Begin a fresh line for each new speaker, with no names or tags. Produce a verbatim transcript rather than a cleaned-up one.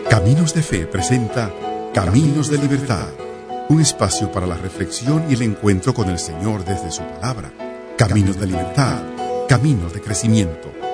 Caminos de Fe presenta Caminos de Libertad, un espacio para la reflexión y el encuentro con el Señor desde su palabra. Caminos de Libertad, caminos de crecimiento,